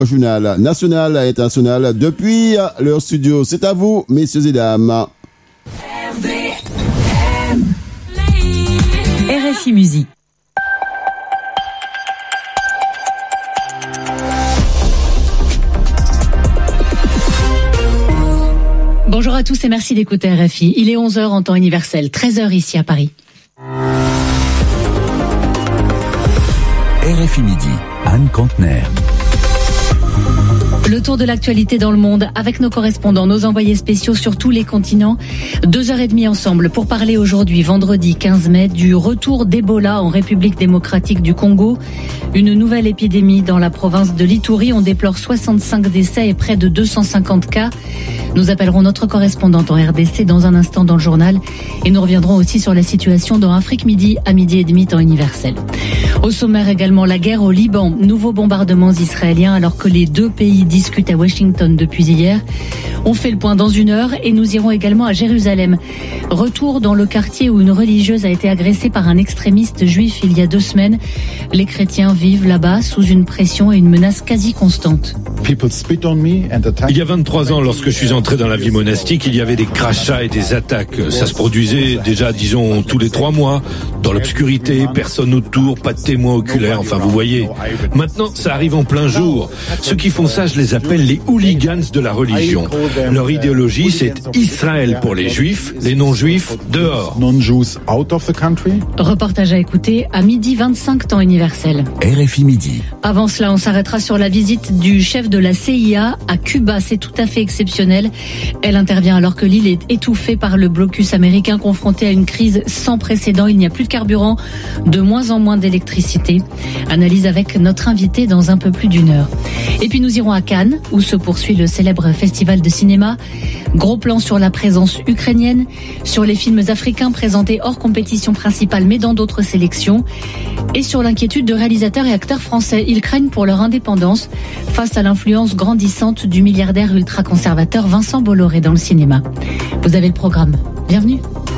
journal national et international depuis leur studio. C'est à vous, messieurs et dames. RFI Musique. Bonjour à tous et merci d'écouter RFI. Il est 11h en temps universel, 13h ici à Paris. RFI Midi, Anne Contener. Le tour de l'actualité dans le monde avec nos correspondants, nos envoyés spéciaux sur tous les continents. 2h30 ensemble pour parler aujourd'hui, vendredi 15 mai, du retour d'Ebola en République démocratique du Congo. Une nouvelle épidémie dans la province de l'Ituri. On déplore 65 décès et près de 250 cas. Nous appellerons notre correspondante en RDC dans un instant dans le journal. Et nous reviendrons aussi sur la situation dans Afrique Midi à 12h30 temps universel. Au sommaire également, la guerre au Liban. Nouveaux bombardements israéliens alors que les deux pays discutent à Washington depuis hier. On fait le point dans 1 heure et nous irons également à Jérusalem. Retour dans le quartier où une religieuse a été agressée par un extrémiste juif il y a 2 semaines. Les chrétiens vivent là-bas sous une pression et une menace quasi constante. Il y a 23 ans, lorsque je suis entré dans la vie monastique, il y avait des crachats et des attaques. Ça se produisait déjà, disons, tous les 3 mois. Dans l'obscurité, personne autour, pas de témoins oculaires, enfin vous voyez. Maintenant, ça arrive en plein jour. Ceux qui font ça, je les appelle les hooligans de la religion. Leur idéologie, c'est Israël pour les juifs, les non-juifs dehors. Reportage à écouter à 12h25 temps universel. RFI Midi. Avant cela, on s'arrêtera sur la visite du chef de la CIA à Cuba. C'est tout à fait exceptionnel. Elle intervient alors que l'île est étouffée par le blocus américain confronté à une crise sans précédent. Il n'y a plus de carburant, de moins en moins d'électricité. Analyse avec notre invité dans un peu plus d'1 heure. Et puis nous irons à Cannes, où se poursuit le célèbre festival de cinéma. Gros plan sur la présence ukrainienne, sur les films africains présentés hors compétition principale mais dans d'autres sélections, et sur l'inquiétude de réalisateurs et acteurs français. Ils craignent pour leur indépendance face à l'influence grandissante du milliardaire ultra-conservateur Vincent Bolloré dans le cinéma. Vous avez le programme. Bienvenue.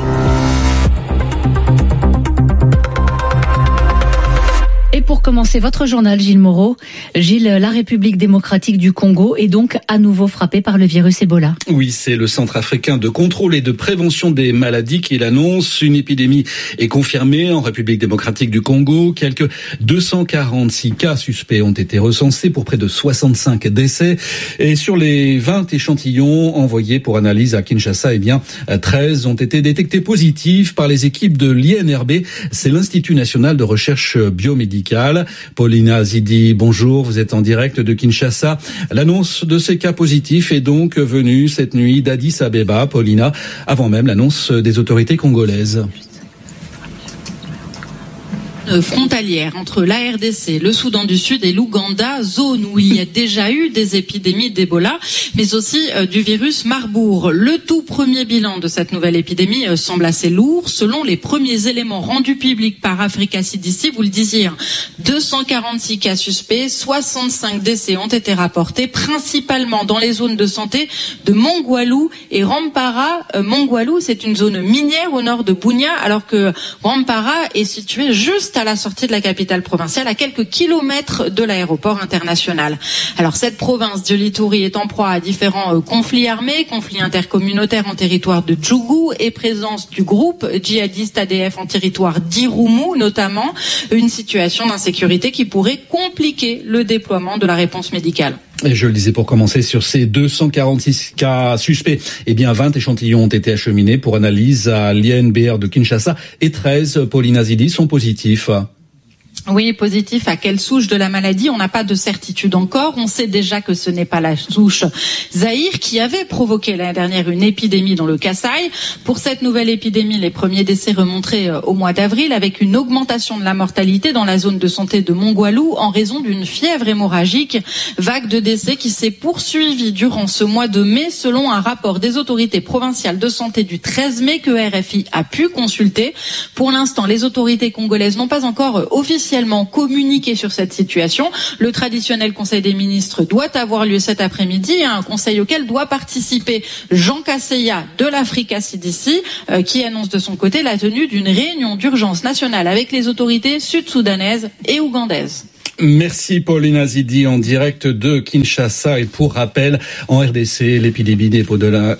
Et pour commencer votre journal, Gilles Moreau. Gilles, la République démocratique du Congo est donc à nouveau frappée par le virus Ebola. Oui, c'est le Centre africain de contrôle et de prévention des maladies qui l'annonce. Une épidémie est confirmée en République démocratique du Congo. Quelques 246 cas suspects ont été recensés pour près de 65 décès. Et sur les 20 échantillons envoyés pour analyse à Kinshasa, 13 ont été détectés positifs par les équipes de l'INRB. C'est l'Institut national de recherche biomédicale. Paulina Zidi, bonjour, vous êtes en direct de Kinshasa. L'annonce de ces cas positifs est donc venue cette nuit d'Addis Abeba, Paulina, avant même l'annonce des autorités congolaises. Frontalière entre la RDC, le Soudan du Sud et l'Ouganda, zone où il y a déjà eu des épidémies d'Ebola, mais aussi du virus Marburg. Le tout premier bilan de cette nouvelle épidémie semble assez lourd. Selon les premiers éléments rendus publics par Africa CDC, vous le disiez, 246 cas suspects, 65 décès ont été rapportés, principalement dans les zones de santé de Mongwalu et Rwampara. Mongwalu, c'est une zone minière au nord de Bunia, alors que Rwampara est située juste à la sortie de la capitale provinciale, à quelques kilomètres de l'aéroport international. Alors cette province de l'Ituri est en proie à différents conflits armés, conflits intercommunautaires en territoire de Djougou et présence du groupe djihadiste ADF en territoire d'Irumu notamment, une situation d'insécurité qui pourrait compliquer le déploiement de la réponse médicale. Et je le disais pour commencer, sur ces 246 cas suspects, 20 échantillons ont été acheminés pour analyse à l'INBR de Kinshasa et 13, Paulina Zidi, sont positifs. Oui, positif à quelle souche de la maladie? On n'a pas de certitude encore. On sait déjà que ce n'est pas la souche Zaïre qui avait provoqué l'année dernière une épidémie dans le Kasaï. Pour cette nouvelle épidémie, les premiers décès remonteraient au mois d'avril avec une augmentation de la mortalité dans la zone de santé de Mongwalu en raison d'une fièvre hémorragique. Vague de décès qui s'est poursuivie durant ce mois de mai selon un rapport des autorités provinciales de santé du 13 mai que RFI a pu consulter. Pour l'instant, les autorités congolaises n'ont pas encore officiellement communiqué sur cette situation. Le traditionnel Conseil des ministres doit avoir lieu cet après-midi, un conseil auquel doit participer Jean Kaseya de l'Africa CDC, qui annonce de son côté la tenue d'une réunion d'urgence nationale avec les autorités sud-soudanaises et ougandaises. Merci Pauline Azidi en direct de Kinshasa. Et pour rappel, en RDC, l'épidémie d'Ebola,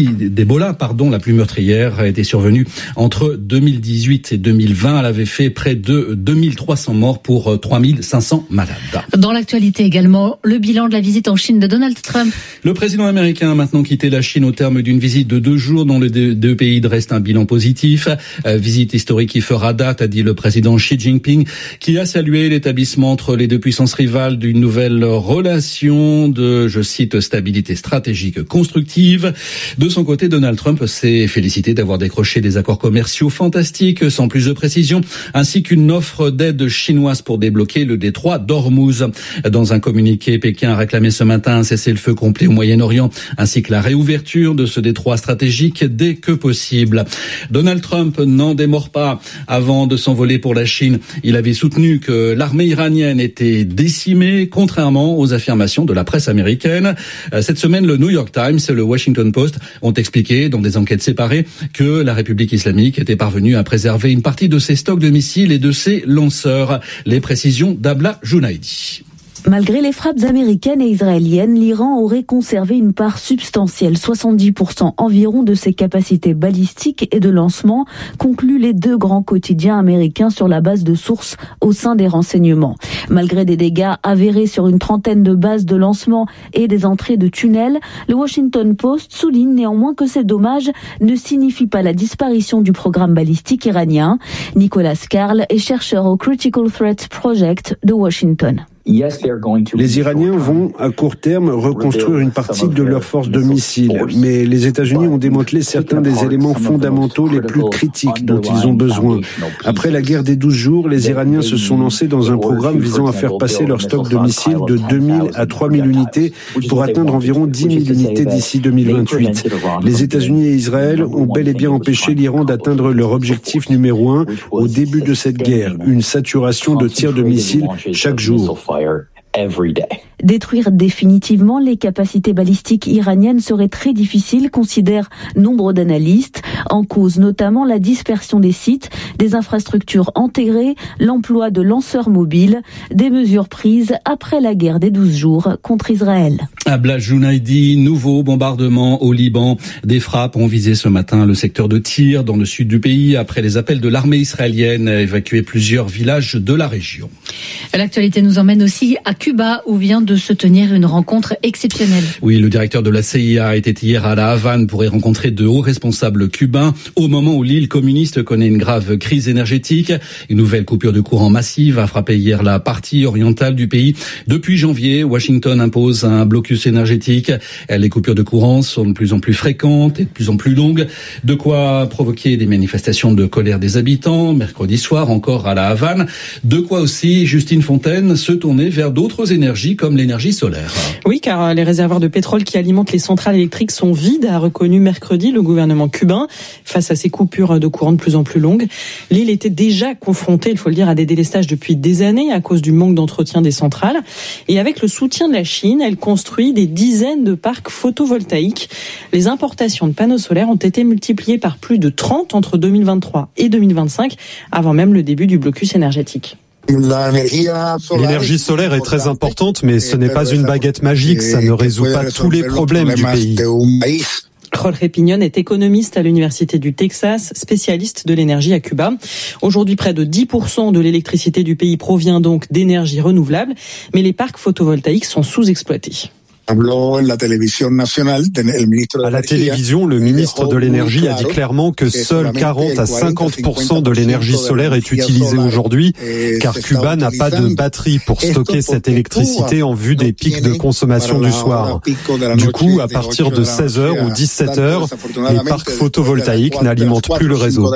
la plus meurtrière, a été survenue entre 2018 et 2020. Elle avait fait près de 2300 morts pour 3500 malades. Dans l'actualité également, le bilan de la visite en Chine de Donald Trump. Le président américain a maintenant quitté la Chine au terme d'une visite de 2 jours dont les deux pays dressent un bilan positif. Visite historique qui fera date, a dit le président Xi Jinping, qui a salué l'établissement entre les deux puissances rivales d'une nouvelle relation de, je cite, stabilité stratégique constructive. De son côté, Donald Trump s'est félicité d'avoir décroché des accords commerciaux fantastiques, sans plus de précision, ainsi qu'une offre d'aide chinoise pour débloquer le détroit d'Ormuz. Dans un communiqué, Pékin a réclamé ce matin un cessez-le-feu complet au Moyen-Orient, ainsi que la réouverture de ce détroit stratégique dès que possible. Donald Trump n'en démord pas. Avant de s'envoler pour la Chine, il avait soutenu que l'armée iranienne était décimée, contrairement aux affirmations de la presse américaine. Cette semaine, le New York Times et le Washington Post ont expliqué, dans des enquêtes séparées, que la République islamique était parvenue à préserver une partie de ses stocks de missiles et de ses lanceurs. Les précisions d'Abla Jounaidi. Malgré les frappes américaines et israéliennes, l'Iran aurait conservé une part substantielle, 70% environ, de ses capacités balistiques et de lancement, concluent les 2 grands quotidiens américains sur la base de sources au sein des renseignements. Malgré des dégâts avérés sur une trentaine de bases de lancement et des entrées de tunnels, le Washington Post souligne néanmoins que ces dommages ne signifient pas la disparition du programme balistique iranien. Nicolas Karl est chercheur au Critical Threat Project de Washington. Les Iraniens vont, à court terme, reconstruire une partie de leurs forces de missiles, mais les États-Unis ont démantelé certains des éléments fondamentaux les plus critiques dont ils ont besoin. Après la guerre des 12 jours, les Iraniens se sont lancés dans un programme visant à faire passer leur stock de missiles de 2000 à 3000 unités pour atteindre environ 10 000 unités d'ici 2028. Les États-Unis et Israël ont bel et bien empêché l'Iran d'atteindre leur objectif numéro 1 au début de cette guerre, une saturation de tirs de missiles chaque jour. Détruire définitivement les capacités balistiques iraniennes serait très difficile, considèrent nombre d'analystes. En cause notamment la dispersion des sites, des infrastructures intégrées, l'emploi de lanceurs mobiles, des mesures prises après la guerre des 12 jours contre Israël. Abla Jounaidi, nouveau bombardement au Liban. Des frappes ont visé ce matin le secteur de Tyr, dans le sud du pays, après les appels de l'armée israélienne à évacuer plusieurs villages de la région. L'actualité nous emmène aussi à Cuba, où vient de se tenir une rencontre exceptionnelle. Oui, le directeur de la CIA était hier à La Havane pour y rencontrer de hauts responsables cubains, au moment où l'île communiste connaît une grave crise énergétique. Une nouvelle coupure de courant massive a frappé hier la partie orientale du pays. Depuis janvier, Washington impose un blocus énergétique. Les coupures de courant sont de plus en plus fréquentes et de plus en plus longues. De quoi provoquer des manifestations de colère des habitants, mercredi soir encore à La Havane. De quoi aussi, Justine Fontaine, se tourner vers d'autres énergies comme l'énergie solaire. Oui, car les réservoirs de pétrole qui alimentent les centrales électriques sont vides, a reconnu mercredi le gouvernement cubain. Face à ces coupures de courant de plus en plus longues, l'île était déjà confrontée, il faut le dire, à des délestages depuis des années à cause du manque d'entretien des centrales. Et avec le soutien de la Chine, elle construit des dizaines de parcs photovoltaïques. Les importations de panneaux solaires ont été multipliées par plus de 30 entre 2023 et 2025, avant même le début du blocus énergétique. L'énergie solaire est très importante, mais ce n'est pas une baguette magique, ça ne résout pas tous les problèmes du pays. Jorge Piñón est économiste à l'Université du Texas, spécialiste de l'énergie à Cuba. Aujourd'hui, près de 10% de l'électricité du pays provient donc d'énergie renouvelable, mais les parcs photovoltaïques sont sous-exploités. À la télévision, le ministre de l'Énergie a dit clairement que seuls 40 à 50% de l'énergie solaire est utilisée aujourd'hui, car Cuba n'a pas de batterie pour stocker cette électricité en vue des pics de consommation du soir. Du coup, à partir de 16h ou 17h, les parcs photovoltaïques n'alimentent plus le réseau.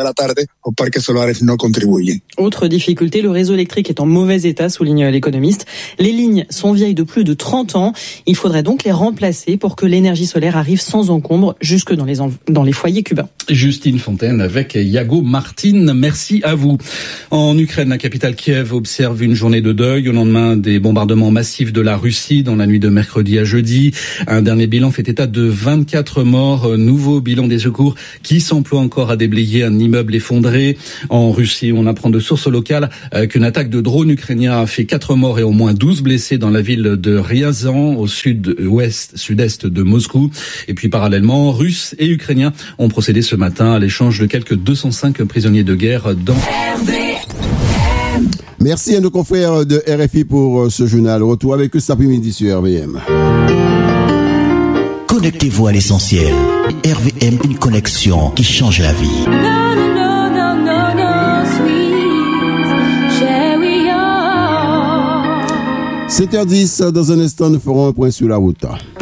Autre difficulté, le réseau électrique est en mauvais état, souligne l'économiste. Les lignes sont vieilles de plus de 30 ans. Il faudrait va donc les remplacer pour que l'énergie solaire arrive sans encombre jusque dans les foyers cubains. Justine Fontaine avec Iago Martin, merci à vous. En Ukraine, la capitale Kiev observe une journée de deuil au lendemain des bombardements massifs de la Russie dans la nuit de mercredi à jeudi. Un dernier bilan fait état de 24 morts. Nouveau bilan des secours qui s'emploie encore à déblayer un immeuble effondré. En Russie, on apprend de sources locales qu'une attaque de drone ukrainien a fait 4 morts et au moins 12 blessés dans la ville de Ryazan, au sud-est de Moscou. Et puis parallèlement, Russes et Ukrainiens ont procédé ce matin à l'échange de quelques 205 prisonniers de guerre dans RVM. Merci à nos confrères de RFI pour ce journal. Retour avec eux cet après-midi sur RVM. Connectez-vous à l'essentiel. RVM, une connexion qui change la vie. 7h10, dans un instant, nous ferons un point sur la route.